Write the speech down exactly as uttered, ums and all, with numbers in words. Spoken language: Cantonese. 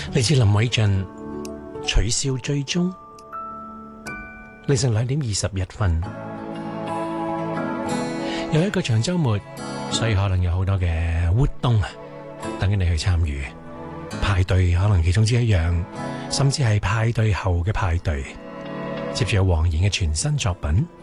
嚟自林偉俊，取消追蹤。凌晨兩點二十一分，有一個長週末，所以可能有好多嘅活動啊，等緊你去參與。派對可能其中之一樣，甚至係派對後嘅派對。接住有黃妍嘅全新作品